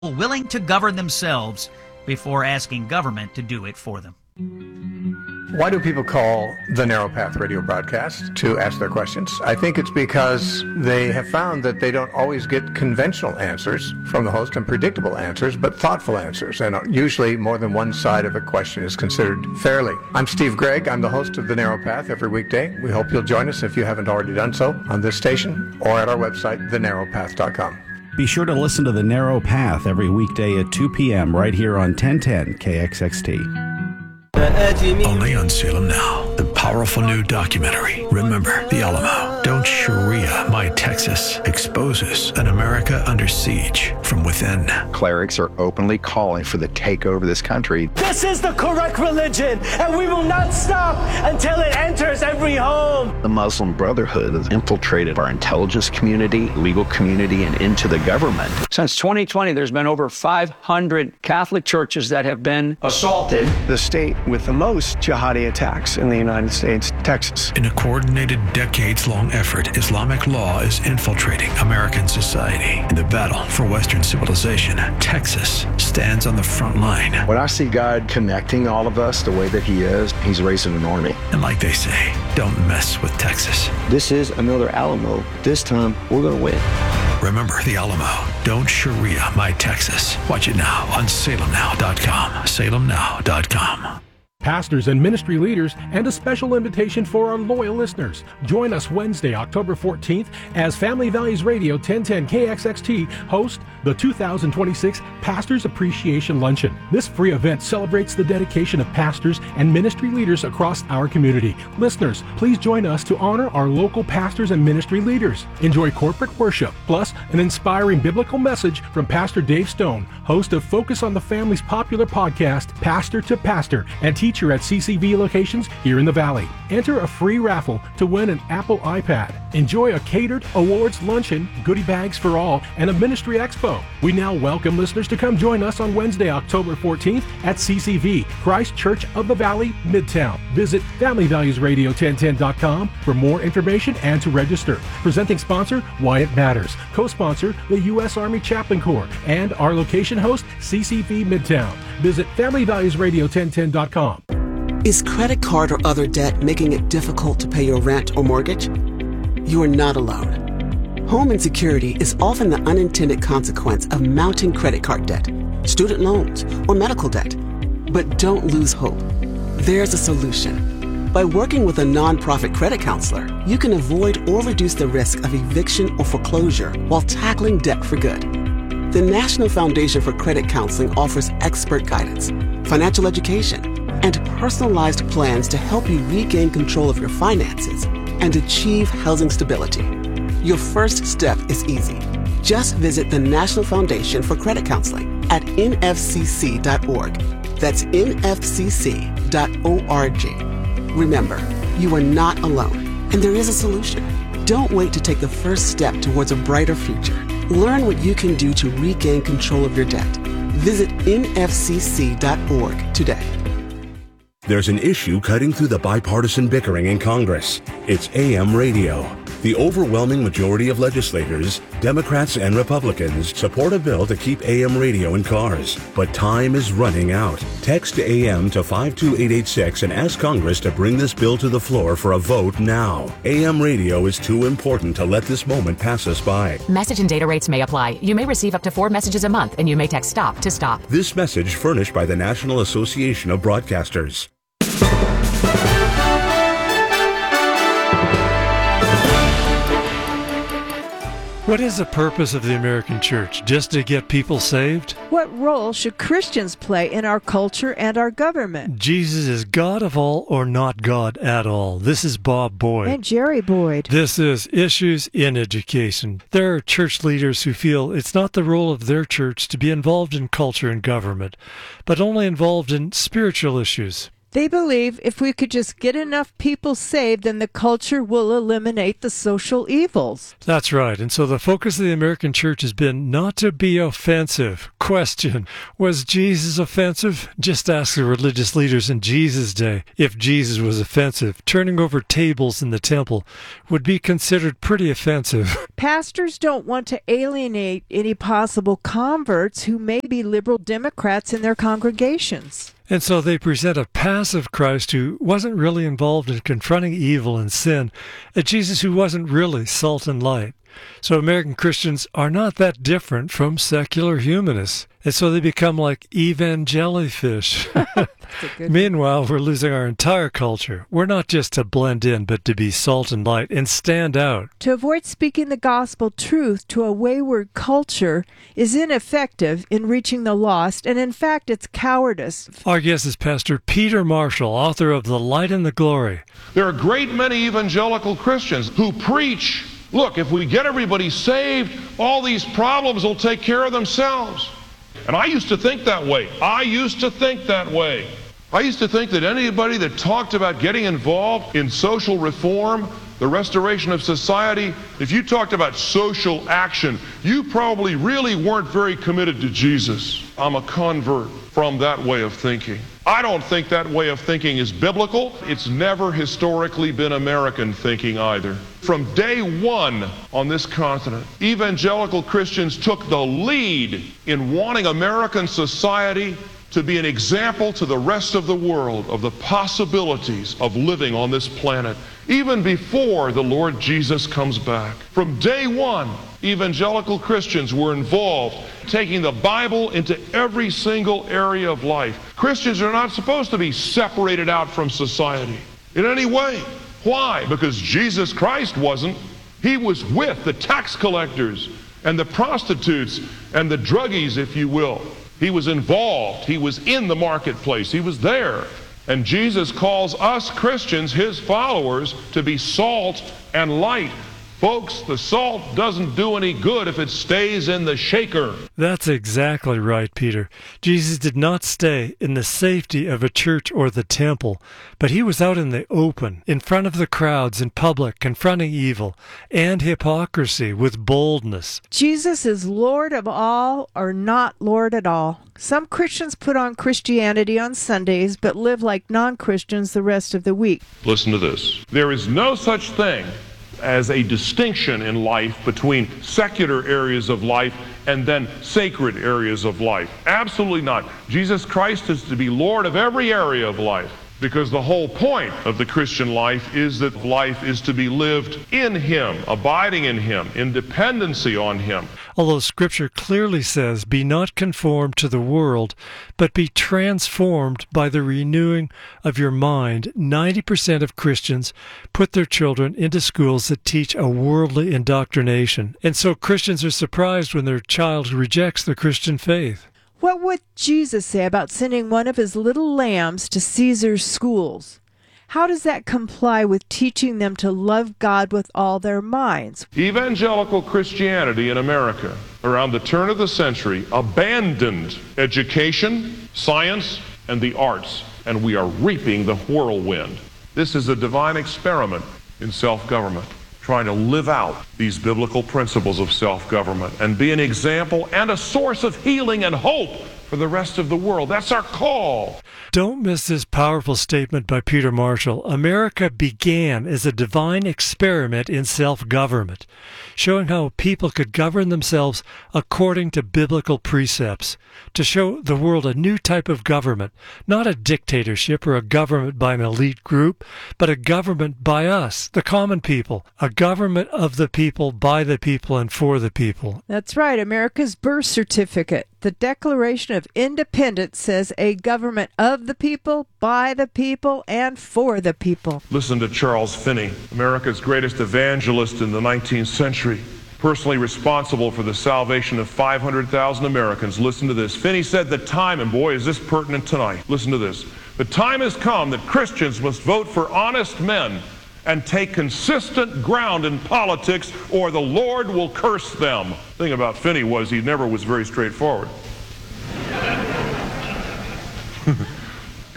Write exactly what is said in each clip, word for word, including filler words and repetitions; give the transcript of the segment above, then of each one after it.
willing to govern themselves before asking government to do it for them. Why do people call the Narrow Path radio broadcast to ask their questions? I think it's because they have found that they don't always get conventional answers from the host and predictable answers, but thoughtful answers. And usually more than one side of a question is considered fairly. I'm Steve Gregg. I'm the host of The Narrow Path every weekday. We hope you'll join us if you haven't already done so on this station or at our website, the narrow path dot com. Be sure to listen to The Narrow Path every weekday at two p.m. right here on ten ten K X X T. Only on Salem Now, the powerful new documentary, Remember the Alamo. Don't Sharia My Texas exposes an America under siege from within. Clerics are openly calling for the takeover of this country. This is the correct religion, and we will not stop until it enters every home. The Muslim Brotherhood has infiltrated our intelligence community, legal community, and into the government. Since twenty twenty, there's been over five hundred Catholic churches that have been assaulted. The state with the most jihadi attacks in the United States, Texas. In a coordinated, decades-long effort, Islamic law is infiltrating American society. In the battle for Western civilization, Texas stands on the front line. When I see God connecting all of us the way that he is, he's raising an army. And like they say, don't mess with Texas. This is another Alamo. This time, we're going to win. Remember the Alamo. Don't Sharia My Texas. Watch it now on salem now dot com. salem now dot com. Pastors and ministry leaders, and a special invitation for our loyal listeners. Join us Wednesday, October fourteenth, as Family Values Radio ten ten K X X T host the two thousand twenty-six Pastors Appreciation Luncheon. This free event celebrates the dedication of pastors and ministry leaders across our community. Listeners, please join us to honor our local pastors and ministry leaders. Enjoy corporate worship, plus an inspiring biblical message from Pastor Dave Stone, host of Focus on the Family's popular podcast, Pastor to Pastor, and teacher at C C V locations here in the Valley. Enter a free raffle to win an Apple iPad. Enjoy a catered awards luncheon, goodie bags for all, and a ministry expo. We now welcome listeners to come join us on Wednesday, October fourteenth at C C V, Christ Church of the Valley, Midtown. Visit family values radio ten ten dot com for more information and to register. Presenting sponsor, Why It Matters. Co-sponsor, the U S Army Chaplain Corps, and our location host, C C V Midtown. Visit family values radio ten ten dot com. Is credit card or other debt making it difficult to pay your rent or mortgage? You are not alone. Home insecurity is often the unintended consequence of mounting credit card debt, student loans, or medical debt. But don't lose hope. There's a solution. By working with a nonprofit credit counselor, you can avoid or reduce the risk of eviction or foreclosure while tackling debt for good. The National Foundation for Credit Counseling offers expert guidance, financial education, and personalized plans to help you regain control of your finances and achieve housing stability. Your first step is easy. Just visit the National Foundation for Credit Counseling at N F C C dot org. That's N F C C dot org. Remember, you are not alone, and there is a solution. Don't wait to take the first step towards a brighter future. Learn what you can do to regain control of your debt. Visit N F C C dot org today. There's an issue cutting through the bipartisan bickering in Congress. It's A M radio. The overwhelming majority of legislators, Democrats and Republicans, support a bill to keep A M radio in cars. But time is running out. Text A M to five two eight eight six and ask Congress to bring this bill to the floor for a vote now. A M radio is too important to let this moment pass us by. Message and data rates may apply. You may receive up to four messages a month, and you may text STOP to stop. This message furnished by the National Association of Broadcasters. What is the purpose of the American church? Just to get people saved? What role should Christians play in our culture and our government? Jesus is God of all or not God at all. This is Bob Boyd. And Jerry Boyd. This is Issues in Education. There are church leaders who feel it's not the role of their church to be involved in culture and government, but only involved in spiritual issues. They believe if we could just get enough people saved, then the culture will eliminate the social evils. That's right. And so the focus of the American church has been not to be offensive. Question, was Jesus offensive? Just ask the religious leaders in Jesus' day if Jesus was offensive. Turning over tables in the temple would be considered pretty offensive. Pastors don't want to alienate any possible converts who may be liberal Democrats in their congregations. And so they present a passive Christ who wasn't really involved in confronting evil and sin, a Jesus who wasn't really salt and light. So American Christians are not that different from secular humanists. And so they become like evangelifish. Meanwhile, we're losing our entire culture. We're not just to blend in, but to be salt and light and stand out. To avoid speaking the gospel truth to a wayward culture is ineffective in reaching the lost, and in fact, it's cowardice. Our guest is Pastor Peter Marshall, author of The Light and the Glory. There are a great many evangelical Christians who preach, look, if we get everybody saved, all these problems will take care of themselves. And I used to think that way. I used to think that way. I used to think that anybody that talked about getting involved in social reform, the restoration of society, if you talked about social action, you probably really weren't very committed to Jesus. I'm a convert from that way of thinking. I don't think that way of thinking is biblical. It's never historically been American thinking either. From day one on this continent, evangelical Christians took the lead in wanting American society to be an example to the rest of the world of the possibilities of living on this planet, even before the Lord Jesus comes back. From day one, evangelical Christians were involved, taking the Bible into every single area of life. Christians are not supposed to be separated out from society in any way. Why? Because Jesus Christ wasn't. He was with the tax collectors and the prostitutes and the druggies, if you will. He was involved. He was in the marketplace. He was there. And Jesus calls us Christians, his followers, to be salt and light. Folks, the salt doesn't do any good if it stays in the shaker. That's exactly right, Peter. Jesus did not stay in the safety of a church or the temple, but he was out in the open, in front of the crowds in public, confronting evil and hypocrisy with boldness. Jesus is Lord of all or not Lord at all. Some Christians put on Christianity on Sundays, but live like non-Christians the rest of the week. Listen to this. There is no such thing as a distinction in life between secular areas of life and then sacred areas of life. Absolutely not. Jesus Christ is to be Lord of every area of life, because the whole point of the Christian life is that life is to be lived in him, abiding in him, in dependency on him. Although Scripture clearly says, be not conformed to the world, but be transformed by the renewing of your mind, ninety percent of Christians put their children into schools that teach a worldly indoctrination. And so Christians are surprised when their child rejects the Christian faith. What would Jesus say about sending one of his little lambs to Caesar's schools? How does that comply with teaching them to love God with all their minds? Evangelical Christianity in America around the turn of the century abandoned education, science, and the arts, and we are reaping the whirlwind. This is a divine experiment in self-government, trying to live out these biblical principles of self-government and be an example and a source of healing and hope for the rest of the world. That's our call. Don't miss this powerful statement by Peter Marshall. America began as a divine experiment in self-government, showing how people could govern themselves according to biblical precepts, to show the world a new type of government, not a dictatorship or a government by an elite group, but a government by us, the common people, a government of the people, by the people, and for the people. That's right, America's birth certificate. The Declaration of Independence says a government of the people, by the people, and for the people. Listen to Charles Finney, America's greatest evangelist in the nineteenth century, personally responsible for the salvation of five hundred thousand Americans. Listen to this. Finney said, the time, and boy, is this pertinent tonight. Listen to this. The time has come that Christians must vote for honest men and take consistent ground in politics, or the Lord will curse them. The thing about Finney was he never was very straightforward. God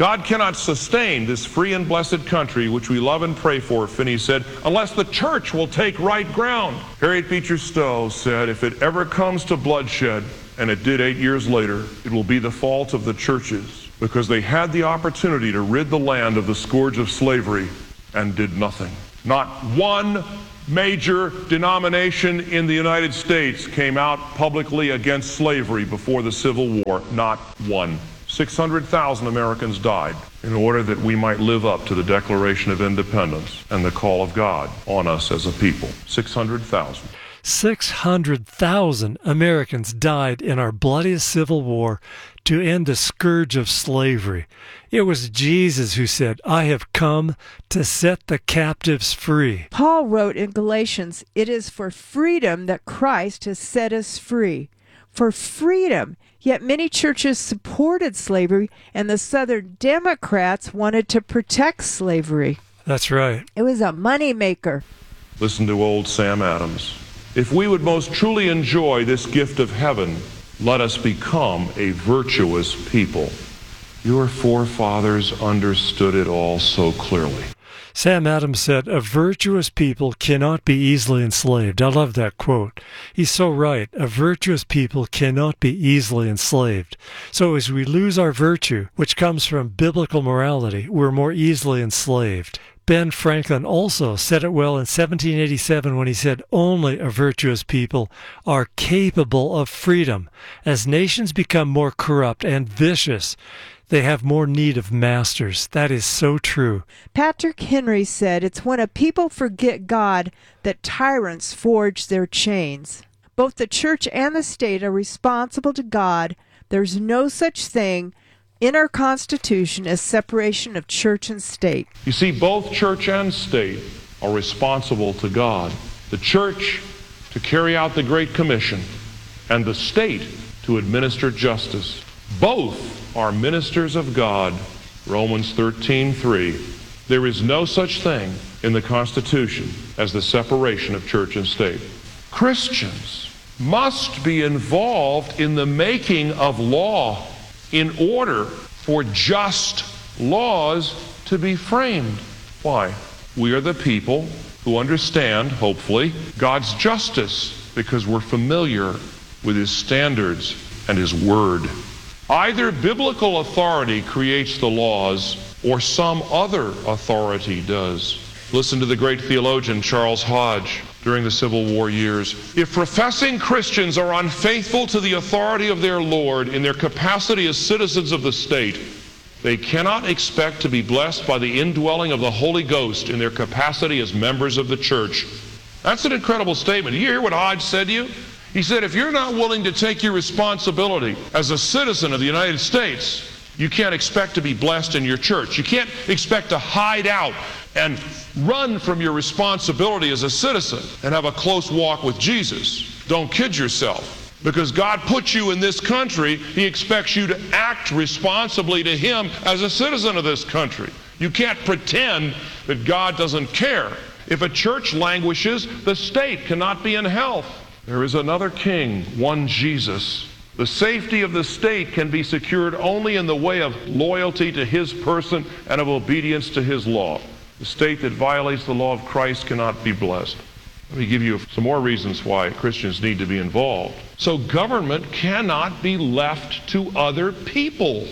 God cannot sustain this free and blessed country which we love and pray for, Finney said, unless the church will take right ground. Harriet Beecher Stowe said, if it ever comes to bloodshed, and it did eight years later, it will be the fault of the churches, because they had the opportunity to rid the land of the scourge of slavery and did nothing. Not one major denomination in the United States came out publicly against slavery before the Civil War. Not one. six hundred thousand Americans died in order that we might live up to the Declaration of Independence and the call of God on us as a people. six hundred thousand. six hundred thousand Americans died in our bloodiest Civil War to end the scourge of slavery. It was Jesus who said, I have come to set the captives free. Paul wrote in Galatians, it is for freedom that Christ has set us free. For freedom. Yet many churches supported slavery, and the Southern Democrats wanted to protect slavery. That's right. It was a moneymaker. Listen to old Sam Adams. If we would most truly enjoy this gift of heaven, let us become a virtuous people. Your forefathers understood it all so clearly. Sam Adams said, a virtuous people cannot be easily enslaved. I love that quote. He's so right. A virtuous people cannot be easily enslaved. So as we lose our virtue, which comes from biblical morality, we're more easily enslaved. Ben Franklin also said it well in seventeen eighty-seven when he said, only a virtuous people are capable of freedom. As nations become more corrupt and vicious, they have more need of masters. That is so true. Patrick Henry said, it's when a people forget God that tyrants forge their chains. Both the church and the state are responsible to God. There's no such thing in our Constitution as separation of church and state. You see, both church and state are responsible to God. The church to carry out the Great Commission, and the state to administer justice. Both are ministers of God. Romans thirteen three. There is no such thing in the Constitution as the separation of church and state. Christians must be involved in the making of law in order for just laws to be framed. Why? We are the people who understand, hopefully, God's justice because we're familiar with His standards and His Word. Either biblical authority creates the laws or some other authority does. Listen to the great theologian Charles Hodge during the Civil War years. If professing Christians are unfaithful to the authority of their Lord in their capacity as citizens of the state, they cannot expect to be blessed by the indwelling of the Holy Ghost in their capacity as members of the church. That's an incredible statement. You hear what Hodge said to you? He said, if you're not willing to take your responsibility as a citizen of the United States, you can't expect to be blessed in your church. You can't expect to hide out and run from your responsibility as a citizen and have a close walk with Jesus. Don't kid yourself. Because God put you in this country, He expects you to act responsibly to Him as a citizen of this country. You can't pretend that God doesn't care. If a church languishes, the state cannot be in health. There is another king, one Jesus. The safety of the state can be secured only in the way of loyalty to His person and of obedience to His law. The state that violates the law of Christ cannot be blessed. Let me give you some more reasons why Christians need to be involved. So government cannot be left to other people.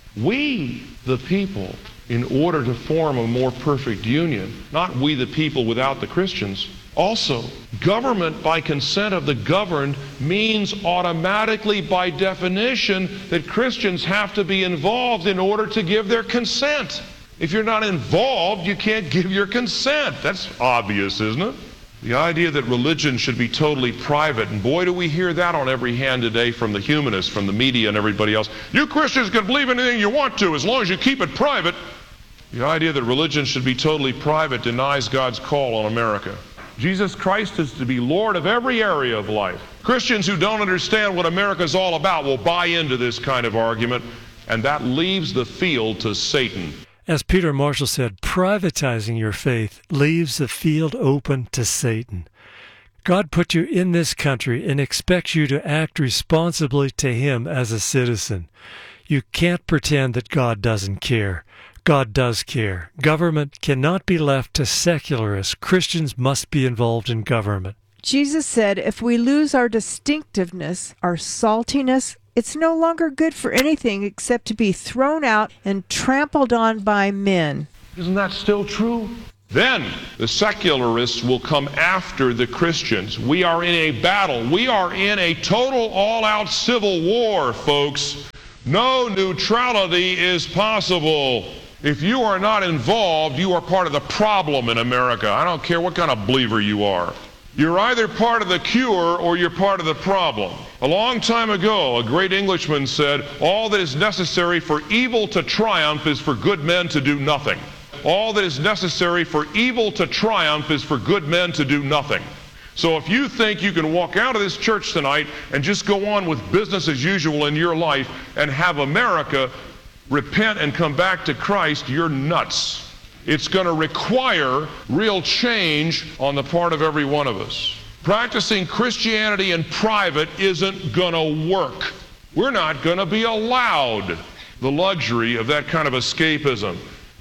We, the people, in order to form a more perfect union, not we the people without the Christians. Also, government by consent of the governed means automatically by definition that Christians have to be involved in order to give their consent. If you're not involved, you can't give your consent. That's obvious, isn't it? The idea that religion should be totally private, and boy do we hear that on every hand today from the humanists, from the media and everybody else. You Christians can believe anything you want to as long as you keep it private. The idea that religion should be totally private denies God's call on America. Jesus Christ is to be Lord of every area of life. Christians who don't understand what America's all about will buy into this kind of argument, and that leaves the field to Satan. As Peter Marshall said, privatizing your faith leaves the field open to Satan. God put you in this country and expects you to act responsibly to Him as a citizen. You can't pretend that God doesn't care. God does care. Government cannot be left to secularists. Christians must be involved in government. Jesus said, if we lose our distinctiveness, our saltiness, it's no longer good for anything except to be thrown out and trampled on by men. Isn't that still true? Then the secularists will come after the Christians. We are in a battle. We are in a total all-out civil war, folks. No neutrality is possible. If you are not involved, you are part of the problem in America. I don't care what kind of believer you are. You're either part of the cure or you're part of the problem. A long time ago, a great Englishman said, all that is necessary for evil to triumph is for good men to do nothing. All that is necessary for evil to triumph is for good men to do nothing. So if you think you can walk out of this church tonight and just go on with business as usual in your life and have America repent and come back to Christ, you're nuts. It's going to require real change on the part of every one of us. Practicing Christianity in private isn't going to work. We're not going to be allowed the luxury of that kind of escapism.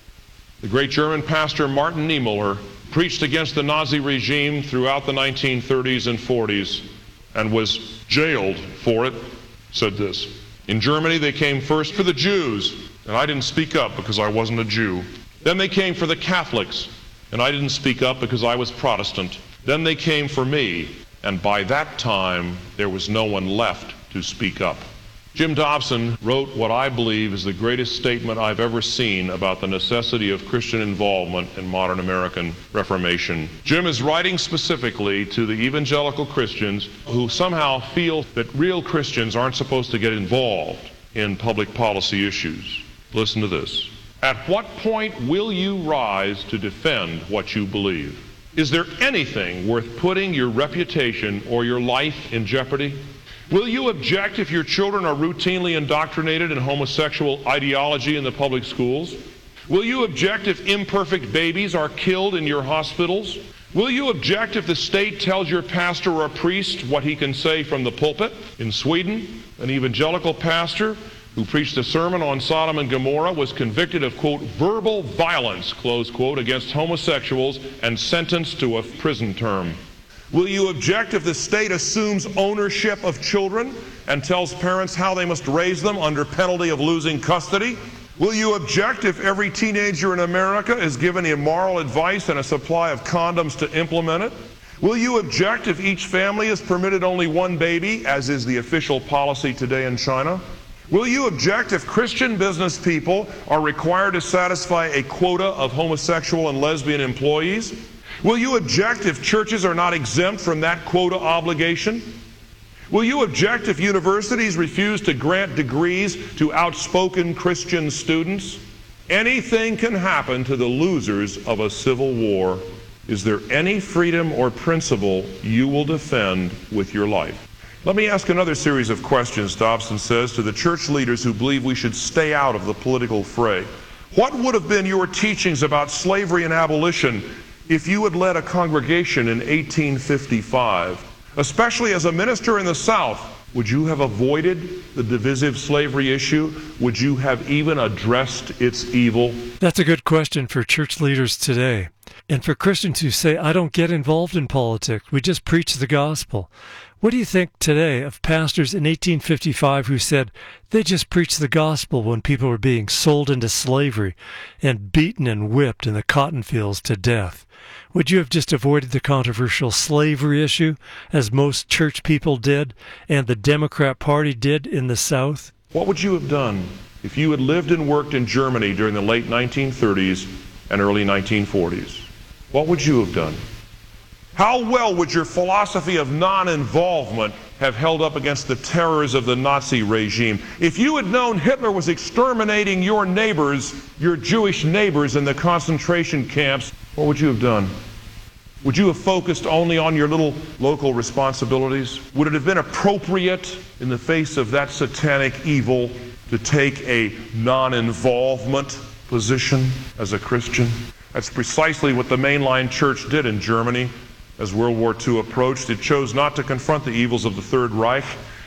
The great German pastor Martin Niemöller preached against the Nazi regime throughout the nineteen thirties and forties and was jailed for it, said this. In Germany, they came first for the Jews, and I didn't speak up because I wasn't a Jew. Then they came for the Catholics, and I didn't speak up because I was Protestant. Then they came for me, and by that time, there was no one left to speak up. Jim Dobson wrote what I believe is the greatest statement I've ever seen about the necessity of Christian involvement in modern American Reformation. Jim is writing specifically to the evangelical Christians who somehow feel that real Christians aren't supposed to get involved in public policy issues. Listen to this. At what point will you rise to defend what you believe? Is there anything worth putting your reputation or your life in jeopardy? Will you object if your children are routinely indoctrinated in homosexual ideology in the public schools? Will you object if imperfect babies are killed in your hospitals? Will you object if the state tells your pastor or priest what he can say from the pulpit? In Sweden, an evangelical pastor who preached a sermon on Sodom and Gomorrah was convicted of, quote, verbal violence, close quote, against homosexuals and sentenced to a prison term. Will you object if the state assumes ownership of children and tells parents how they must raise them under penalty of losing custody? Will you object if every teenager in America is given immoral advice and a supply of condoms to implement it? Will you object if each family is permitted only one baby, as is the official policy today in China? Will you object if Christian business people are required to satisfy a quota of homosexual and lesbian employees? Will you object if churches are not exempt from that quota obligation? Will you object if universities refuse to grant degrees to outspoken Christian students? Anything can happen to the losers of a civil war. Is there any freedom or principle you will defend with your life? Let me ask another series of questions, Dobson says, to the church leaders who believe we should stay out of the political fray. What would have been your teachings about slavery and abolition if you had led a congregation in eighteen fifty-five? Especially as a minister in the South, would you have avoided the divisive slavery issue? Would you have even addressed its evil? That's a good question for church leaders today. And for Christians who say, I don't get involved in politics, we just preach the gospel. What do you think today of pastors in eighteen fifty-five who said they just preached the gospel when people were being sold into slavery and beaten and whipped in the cotton fields to death? Would you have just avoided the controversial slavery issue, as most church people did and the Democrat Party did in the South? What would you have done if you had lived and worked in Germany during the late nineteen thirties and early nineteen forties? What would you have done? How well would your philosophy of non-involvement have held up against the terrors of the Nazi regime? If you had known Hitler was exterminating your neighbors, your Jewish neighbors in the concentration camps, what would you have done? Would you have focused only on your little local responsibilities? Would it have been appropriate in the face of that satanic evil to take a non-involvement position as a Christian? That's precisely what the mainline church did in Germany. As World War Two approached, it chose not to confront the evils of the Third Reich.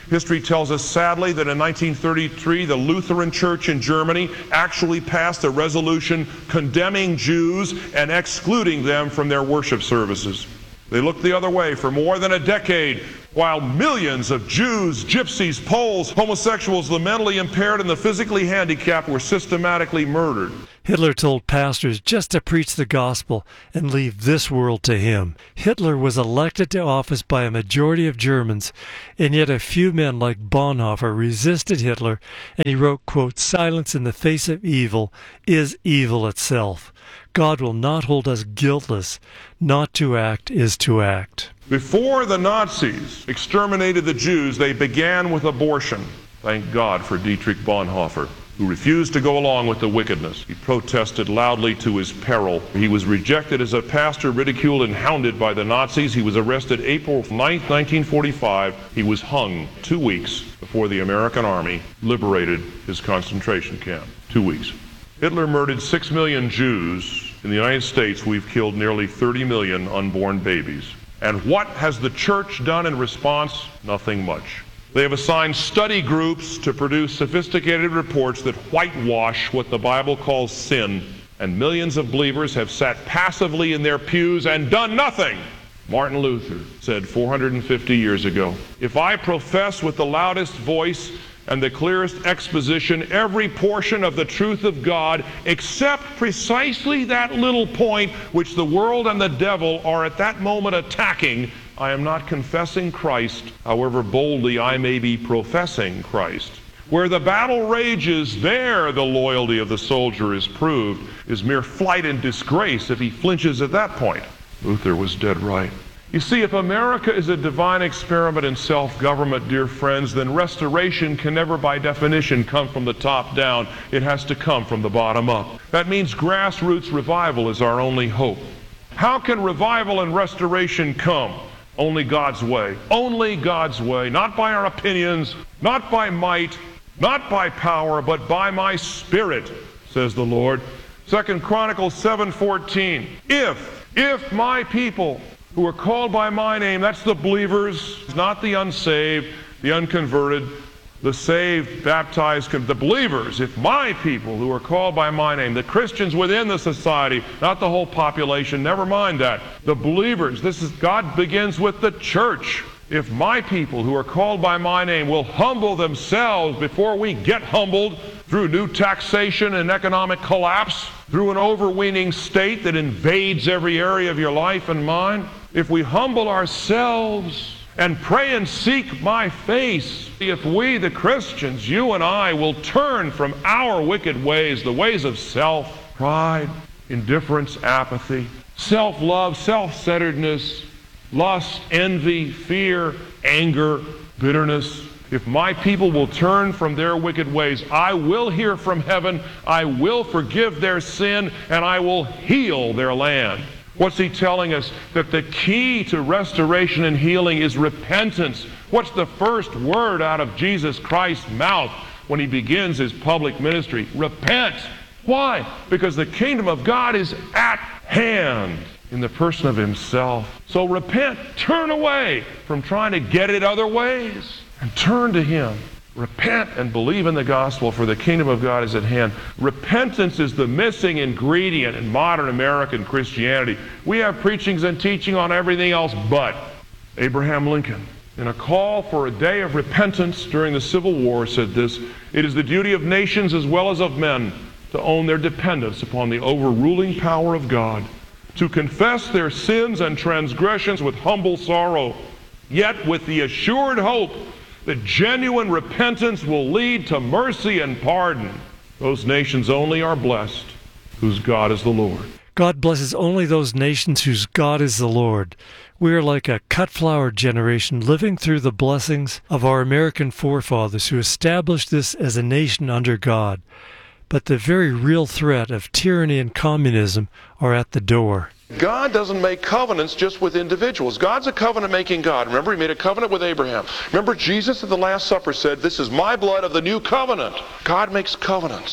History tells us, sadly, that in nineteen thirty-three, the Lutheran Church in Germany actually passed a resolution condemning Jews and excluding them from their worship services. They looked the other way for more than a decade, while millions of Jews, gypsies, Poles, homosexuals, the mentally impaired, and the physically handicapped were systematically murdered. Hitler told pastors just to preach the gospel and leave this world to him. Hitler was elected to office by a majority of Germans, and yet a few men like Bonhoeffer resisted Hitler, and he wrote, quote, "Silence in the face of evil is evil itself. God will not hold us guiltless. Not to act is to act." Before the Nazis exterminated the Jews, they began with abortion. Thank God for Dietrich Bonhoeffer, who refused to go along with the wickedness. He protested loudly to his peril. He was rejected as a pastor, ridiculed and hounded by the Nazis. He was arrested April ninth, nineteen forty-five. He was hung two weeks before the American army liberated his concentration camp. Two weeks. Hitler murdered six million Jews. In the United States, we've killed nearly thirty million unborn babies. And what has the church done in response? Nothing much. They have assigned study groups to produce sophisticated reports that whitewash what the Bible calls sin, and millions of believers have sat passively in their pews and done nothing. Martin Luther said four hundred fifty years ago, "If I profess with the loudest voice and the clearest exposition every portion of the truth of God, except precisely that little point which the world and the devil are at that moment attacking, I am not confessing Christ, however boldly I may be professing Christ." Where the battle rages, there the loyalty of the soldier is proved, is mere flight and disgrace if he flinches at that point. Luther was dead right. You see, if America is a divine experiment in self-government, dear friends, then restoration can never by definition come from the top down. It has to come from the bottom up. That means grassroots revival is our only hope. How can revival and restoration come? Only God's way. Only God's way. Not by our opinions, not by might, not by power, but by my Spirit, says the Lord. Second Chronicles seven fourteen. If, if my people who are called by my name, that's the believers, not the unsaved, the unconverted, the saved, baptized, the believers, if my people who are called by my name, the Christians within the society, not the whole population, never mind that, the believers, this is, God begins with the church. If my people who are called by my name will humble themselves before we get humbled through new taxation and economic collapse, through an overweening state that invades every area of your life and mine, if we humble ourselves and pray and seek my face, if we, the Christians, you and I, will turn from our wicked ways, the ways of self, pride, indifference, apathy, self-love, self-centeredness, lust, envy, fear, anger, bitterness, if my people will turn from their wicked ways, I will hear from heaven, I will forgive their sin, and I will heal their land. What's he telling us? That the key to restoration and healing is repentance. What's the first word out of Jesus Christ's mouth when he begins his public ministry? Repent. Why? Because the kingdom of God is at hand in the person of himself. So repent. Turn away from trying to get it other ways and turn to him. Repent and believe in the gospel, for the kingdom of God is at hand. Repentance is the missing ingredient in modern American Christianity. We have preachings and teaching on everything else but. Abraham Lincoln, in a call for a day of repentance during the Civil War, said this: "It is the duty of nations as well as of men to own their dependence upon the overruling power of God, to confess their sins and transgressions with humble sorrow, yet with the assured hope that genuine repentance will lead to mercy and pardon. Those nations only are blessed whose God is the Lord." God blesses only those nations whose God is the Lord. We are like a cut-flower generation living through the blessings of our American forefathers who established this as a nation under God. But the very real threat of tyranny and communism are at the door. God doesn't make covenants just with individuals. God's a covenant-making God. Remember, he made a covenant with Abraham. Remember, Jesus at the Last Supper said, "This is my blood of the new covenant." God makes covenants.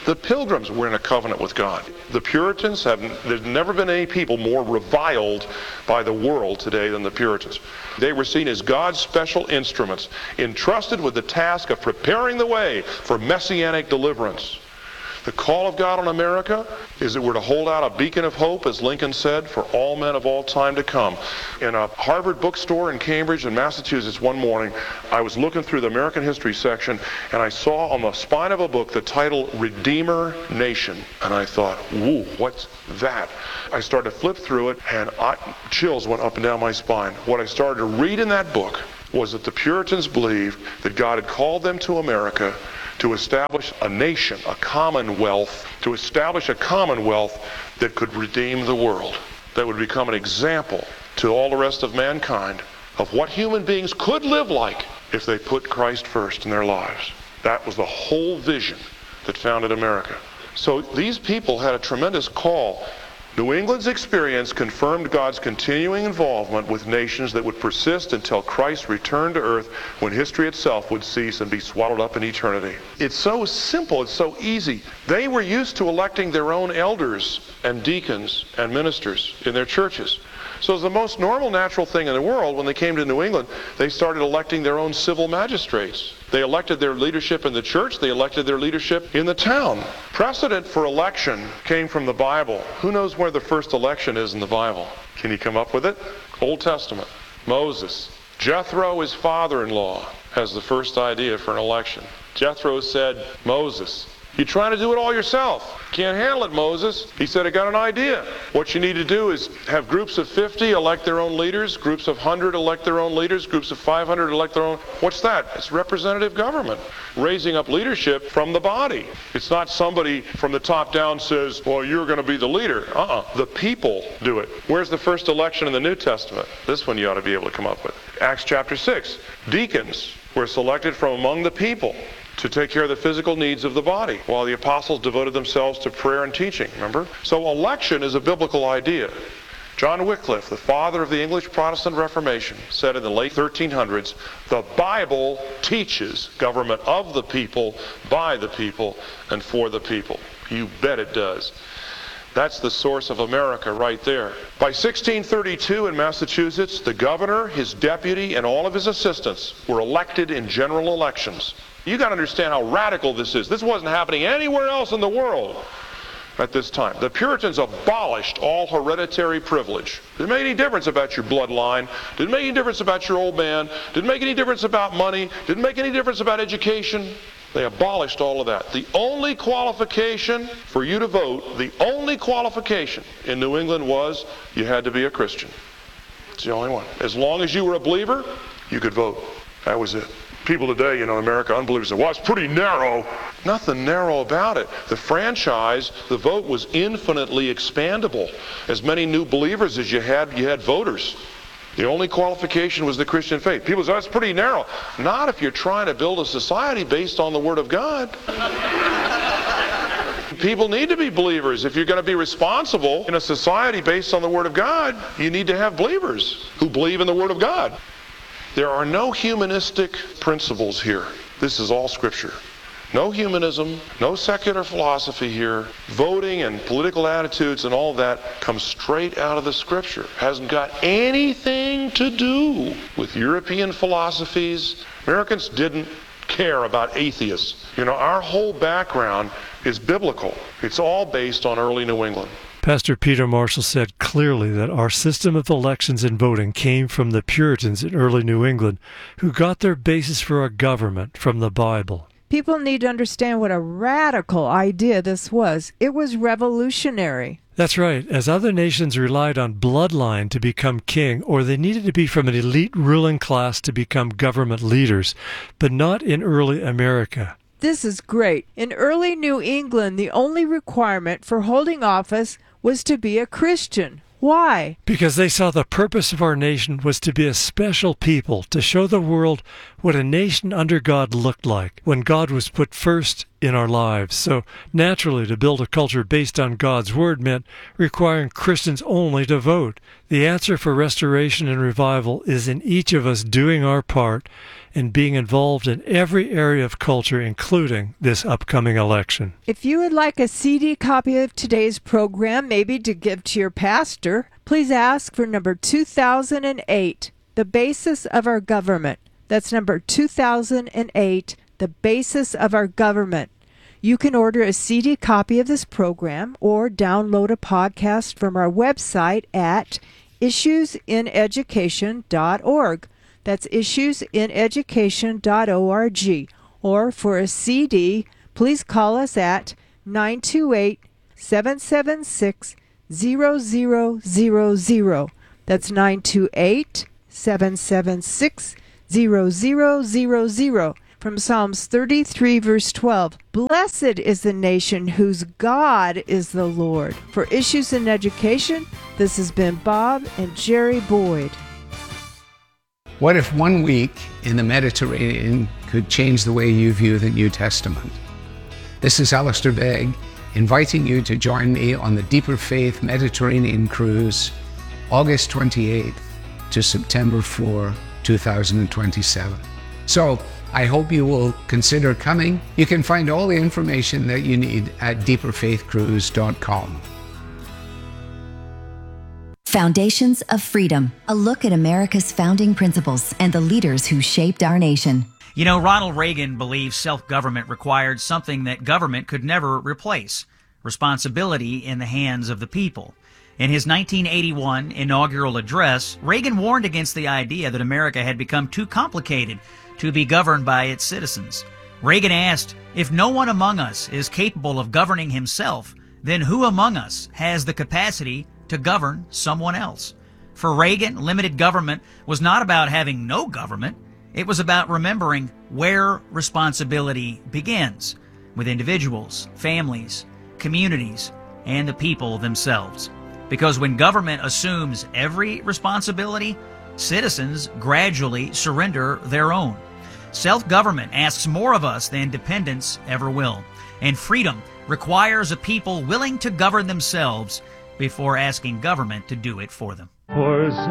The Pilgrims were in a covenant with God. The Puritans have, there's never been any people more reviled by the world today than the Puritans. They were seen as God's special instruments, entrusted with the task of preparing the way for messianic deliverance. The call of God on America is that we're to hold out a beacon of hope, as Lincoln said, for all men of all time to come. In a Harvard bookstore in Cambridge in Massachusetts one morning, I was looking through the American history section, and I saw on the spine of a book the title Redeemer Nation. And I thought, whoa, what's that? I started to flip through it, and I, chills went up and down my spine. What I started to read in that book was that the Puritans believed that God had called them to America to establish a nation, a commonwealth, to establish a commonwealth that could redeem the world, that would become an example to all the rest of mankind of what human beings could live like if they put Christ first in their lives. That was the whole vision that founded America. So these people had a tremendous call. New England's experience confirmed God's continuing involvement with nations that would persist until Christ returned to earth, when history itself would cease and be swallowed up in eternity. It's so simple, it's so easy. They were used to electing their own elders and deacons and ministers in their churches. So it's the most normal, natural thing in the world. When they came to New England, they started electing their own civil magistrates. They elected their leadership in the church. They elected their leadership in the town. Precedent for election came from the Bible. Who knows where the first election is in the Bible? Can you come up with it? Old Testament. Moses. Jethro, his father-in-law, has the first idea for an election. Jethro said, Moses, you're trying to do it all yourself. Can't handle it, Moses. He said, I got an idea. What you need to do is have groups of fifty elect their own leaders, groups of one hundred elect their own leaders, groups of five hundred elect their own. What's that? It's representative government, raising up leadership from the body. It's not somebody from the top down says, well, you're going to be the leader. Uh-uh. The people do it. Where's the first election in the New Testament? This one you ought to be able to come up with. Acts chapter six. Deacons were selected from among the people to take care of the physical needs of the body, while the apostles devoted themselves to prayer and teaching, remember? So election is a biblical idea. John Wycliffe, the father of the English Protestant Reformation, said in the late thirteen hundreds, the Bible teaches government of the people, by the people, and for the people. You bet it does. That's the source of America right there. By sixteen thirty-two in Massachusetts, the governor, his deputy, and all of his assistants were elected in general elections. You got to understand how radical this is. This wasn't happening anywhere else in the world at this time. The Puritans abolished all hereditary privilege. Didn't make any difference about your bloodline. Didn't make any difference about your old man. Didn't make any difference about money. Didn't make any difference about education. They abolished all of that. The only qualification for you to vote, the only qualification in New England was you had to be a Christian. It's the only one. As long as you were a believer, you could vote. That was it. People today, you know, in America, unbelievers say, well, it's pretty narrow. Nothing narrow about it. The franchise, the vote was infinitely expandable. As many new believers as you had, you had voters. The only qualification was the Christian faith. People say, that's pretty narrow. Not if you're trying to build a society based on the Word of God. People need to be believers. If you're going to be responsible in a society based on the Word of God, you need to have believers who believe in the Word of God. There are no humanistic principles here. This is all Scripture. No humanism, no secular philosophy here. Voting and political attitudes and all that comes straight out of the Scripture. Hasn't got anything to do with European philosophies. Americans didn't care about atheists. You know, our whole background is biblical. It's all based on early New England. Pastor Peter Marshall said clearly that our system of elections and voting came from the Puritans in early New England, who got their basis for a government from the Bible. People need to understand what a radical idea this was. It was revolutionary. That's right. As other nations relied on bloodline to become king, or they needed to be from an elite ruling class to become government leaders, but not in early America. This is great. In early New England, the only requirement for holding office was to be a Christian. Why? Because they saw the purpose of our nation was to be a special people, to show the world what a nation under God looked like when God was put first in our lives. So naturally, to build a culture based on God's Word meant requiring Christians only to vote. The answer for restoration and revival is in each of us doing our part and being involved in every area of culture, including this upcoming election. If you would like a C D copy of today's program, maybe to give to your pastor, please ask for number two thousand eight, The Basis of Our Government. That's number two thousand eight, The Basis of Our Government. You can order a C D copy of this program or download a podcast from our website at issues in education dot org. That's issues in education dot org. Or for a C D, please call us at nine two eight, seven seven six, zero zero zero zero. That's nine two eight, seven seven six, zero zero zero zero. From Psalms thirty-three, verse twelve. Blessed is the nation whose God is the Lord. For Issues in Education, this has been Bob and Jerry Boyd. What if one week in the Mediterranean could change the way you view the New Testament? This is Alistair Begg, inviting you to join me on the Deeper Faith Mediterranean Cruise, August twenty-eighth to September fourth, two thousand twenty-seven. So, I hope you will consider coming. You can find all the information that you need at deeper faith cruise dot com. Foundations of Freedom, a look at America's founding principles and the leaders who shaped our nation. You know, Ronald Reagan believed self-government required something that government could never replace: responsibility in the hands of the people. In his nineteen eighty-one inaugural address, Reagan warned against the idea that America had become too complicated to be governed by its citizens. Reagan asked, if no one among us is capable of governing himself, then who among us has the capacity to govern someone else? For Reagan, limited government was not about having no government. It was about remembering where responsibility begins, with individuals, families, communities, and the people themselves. Because when government assumes every responsibility, citizens gradually surrender their own. Self-government asks more of us than dependence ever will. And freedom requires a people willing to govern themselves before asking government to do it for them.